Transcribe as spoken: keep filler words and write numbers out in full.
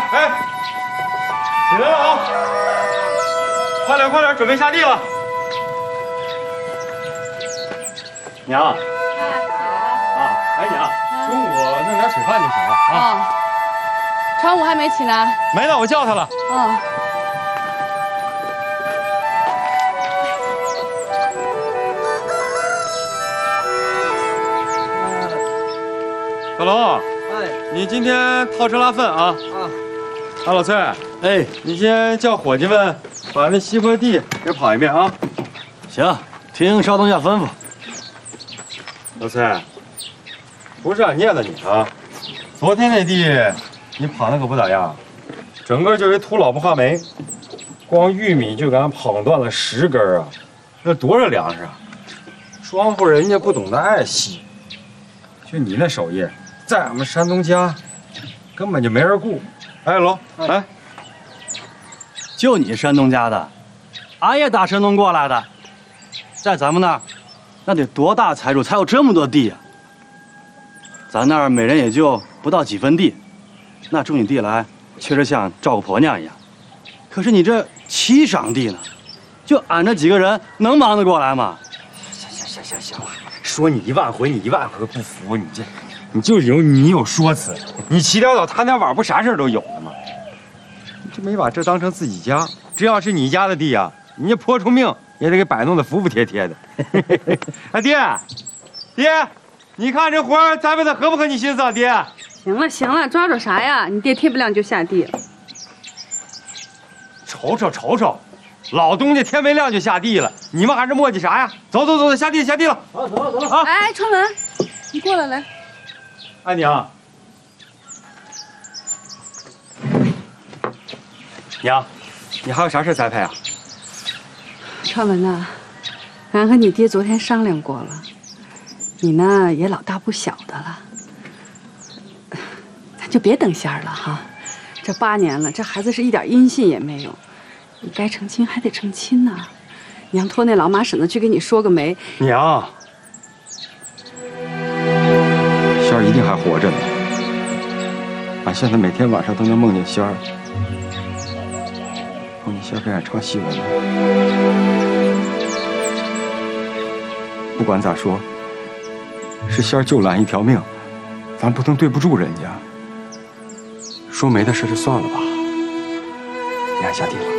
哎，起来了啊！快点快点，准备下地了。娘。哎，起来了。啊，哎娘，中午弄点水饭就行了啊。 哦，常武还没起呢。 没呢，我叫他了。 哦。 小龙，哎，你今天套车拉粪啊？啊。啊，老崔，哎，你先叫伙计们把那西坡地给跑一遍啊。 行，听少东家吩咐。 老崔，不是让念叨你啊，昨天那地你跑的可不咋样，整个就是一秃老婆话梅，光玉米就给俺捧断了十根啊，那多少粮食啊！庄户人家不懂得爱惜，就你那手艺。 在俺们山东家，根本就没人顾。哎，龙，哎， 就你山东家的，俺也打山东过来的，在咱们那儿，那得多大财主才有这么多地呀？咱那儿每人也就不到几分地，那种起地来，确实像照顾婆娘一样。可是你这七晌地呢，就俺这几个人能忙得过来吗？ 行行行行行了，说你一万回，你一万回不服，你这。 你就是有你有说辞，你齐潦倒贪点碗不啥事都有了吗？你这没把这当成自己家，这要是你家的地啊，你泼出命也得给摆弄得服服帖帖的。啊，爹，爹，你看这活栽培的合不合你心思啊，爹？ 行了行了，抓住啥呀？你爹天不亮就下地了。 瞅瞅瞅瞅，老东家天没亮就下地了，你们还是磨叽啥呀？走走走，下地下地了。 好，走了走了啊！ 哎，春文，你过来来。 安娘，娘，你还有啥事栽培啊？ 川文呐，俺和你爹昨天商量过了，你呢也老大不小的了，咱就别等仙儿了哈。这八年了，这孩子是一点音信也没有，你该成亲还得成亲呐。娘托那老马婶子去给你说个媒。 娘。 仙儿一定还活着呢，俺现在每天晚上都能梦见仙儿，梦见仙儿给俺唱戏文呢。不管咋说，是仙儿救了俺一条命，咱不能对不住人家。说媒的事就算了吧，别俺下地了。